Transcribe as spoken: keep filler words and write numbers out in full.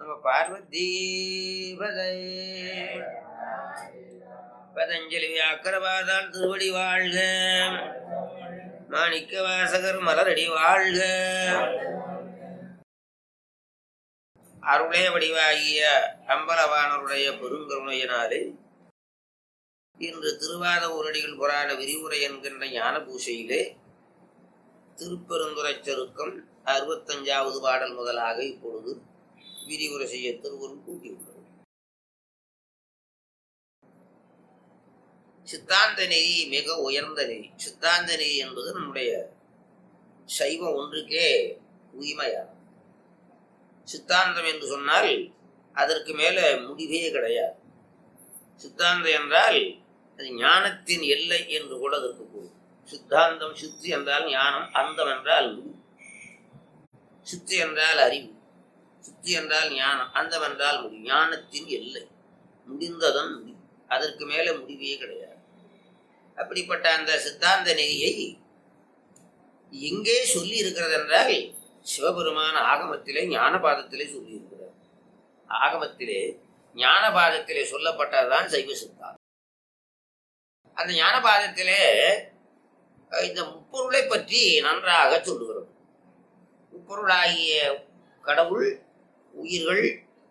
நம்ம பார்வதி பதை பதஞ்சலி வியாக்கரவாதால் திருவடி வாழ்க, மாணிக்க வாசகர் மலரடி வாழ்க. அருளே வடிவாகிய அம்பலவானருடைய பெருங்கருணையினாலே இன்று திருவாத ஊரடிகள் புராண விரிவுரை என்கின்ற ஞான பூசையிலே திருப்பெருந்துறை செருக்கம் அறுபத்தஞ்சாவது பாடல் முதலாக இப்பொழுது விரிவுரை செய்ய திருவருள் கூட்டியுள்ளது. சித்தாந்த நெறி மிக உயர்ந்த நெறி. சித்தாந்த நெறி என்பது நம்முடைய சைவம் ஒன்றுக்கே உரிமையாகும். சித்தாந்தம் என்று சொன்னால் அதற்கு மேல முடிவே கிடையாது. சித்தாந்தம் என்றால் அது ஞானத்தின் எல்லை என்று கூட அதற்கு கூடும். சித்தாந்தம் சித்தி என்றால் ஞானம், அந்தம் என்றால் முடிவு. சித்தி என்றால் அறிவு, சித்தி என்றால் ஞானம், அந்தம் என்றால் முடிவு. ஞானத்தின் எல்லை முடிந்ததன் முடிவு, அதற்கு மேல முடிவே கிடையாது. அப்படிப்பட்ட அந்த சித்தாந்த நெறியை எங்கே சொல்லி இருக்கிறது என்றால் சிவபெருமான ஆகமத்திலே ஞானபாதத்திலே சொல்லி இருக்கிறார். ஆகமத்திலே ஞானபாதத்திலே சொல்லப்பட்டதுதான் சைவ சித்தாந்தம். அந்த ஞானபாதத்திலே இந்த முப்பொருளை பற்றி நன்றாக சொல்லுகிறது. முப்பொருளாகிய கடவுள், உயிர்கள்,